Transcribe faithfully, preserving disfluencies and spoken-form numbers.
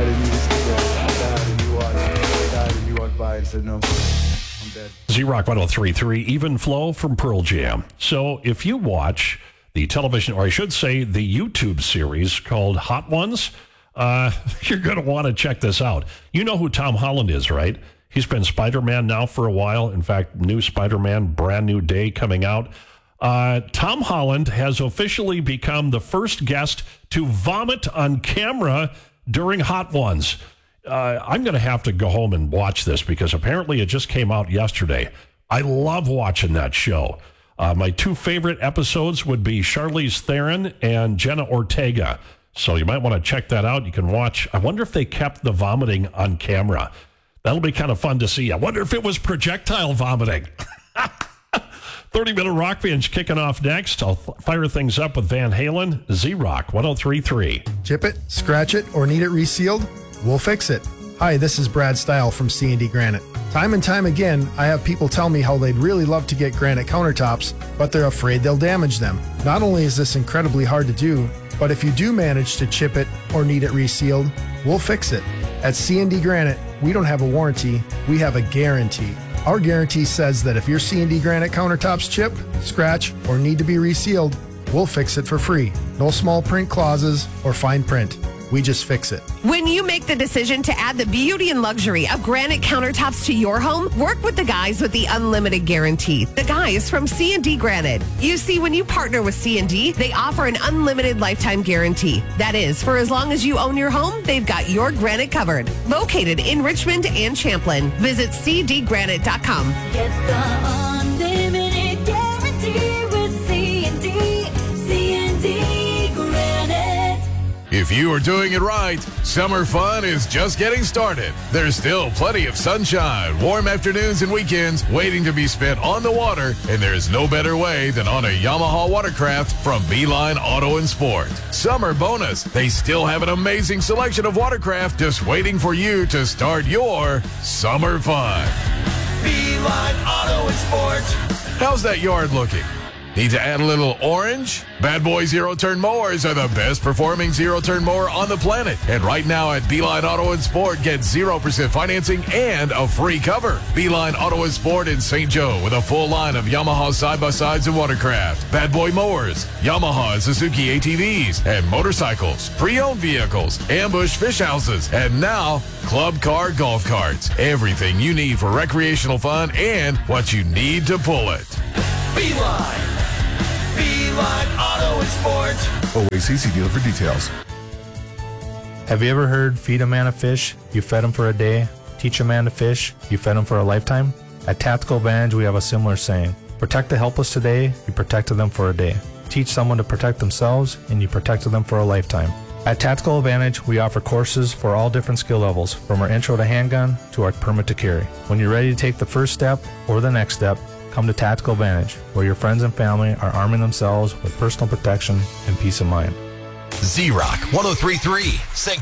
died and you just said, I died and you walked, I died and you walked by and said, no, I'm dead. Z-Rock one oh three point three, Even Flow from Pearl Jam. So if you watch the television, or I should say the YouTube series called Hot Ones, uh, you're going to want to check this out. You know who Tom Holland is, right? He's been Spider-Man now for a while. In fact, new Spider-Man, Brand New Day coming out. Uh, Tom Holland has officially become the first guest to vomit on camera during Hot Ones. Uh, I'm going to have to go home and watch this because apparently it just came out yesterday. I love watching that show. Uh, my two favorite episodes would be Charlize Theron and Jenna Ortega. So you might want to check that out. You can watch. I wonder if they kept the vomiting on camera. That'll be kind of fun to see. I wonder if it was projectile vomiting. thirty-minute rock binge kicking off next. I'll fire things up with Van Halen. Z-Rock one oh three point three. Chip it, scratch it, or need it resealed? We'll fix it. Hi, this is Brad Stile from C and D Granite. Time and time again, I have people tell me how they'd really love to get granite countertops, but they're afraid they'll damage them. Not only is this incredibly hard to do, but if you do manage to chip it or need it resealed, we'll fix it. At C and D Granite, we don't have a warranty, we have a guarantee. Our guarantee says that if your C and D Granite countertops chip, scratch, or need to be resealed, we'll fix it for free. No small print clauses or fine print. We just fix it. When you make the decision to add the beauty and luxury of granite countertops to your home, work with the guys with the unlimited guarantee. The guys from C and D Granite. You see, when you partner with C and D, they offer an unlimited lifetime guarantee. That is, for as long as you own your home, they've got your granite covered. Located in Richmond and Champlin. Visit c d granite dot com. Get the unlimited guarantee with C and D. C and D Granite. If you are doing it right, summer fun is just getting started. There's still plenty of sunshine, warm afternoons and weekends waiting to be spent on the water, and there's no better way than on a Yamaha watercraft from Beeline Auto and Sport. Summer bonus, they still have an amazing selection of watercraft just waiting for you to start your summer fun. Beeline Auto and Sport. How's that yard looking? Need to add a little orange? Bad Boy zero-turn mowers are the best performing zero-turn mower on the planet. And right now at Beeline Auto and Sport, get zero percent financing and a free cover. Beeline Auto and Sport in Saint Joe with a full line of Yamaha side-by-sides and watercraft, Bad Boy mowers, Yamaha and Suzuki A T Vs, and motorcycles, pre-owned vehicles, ambush fish houses, and now club car golf carts. Everything you need for recreational fun and what you need to pull it. Beeline. Beeline Auto and Sport. O A C C dealer for details. Have you ever heard feed a man a fish, you fed him for a day? Teach a man to fish, you fed him for a lifetime? At Tactical Advantage, we have a similar saying. Protect the helpless today, you protected them for a day. Teach someone to protect themselves, and you protected them for a lifetime. At Tactical Advantage, we offer courses for all different skill levels, from our intro to handgun to our permit to carry. When you're ready to take the first step or the next step, come to Tactical Advantage, where your friends and family are arming themselves with personal protection and peace of mind. Z-Rock one oh three point three, Saint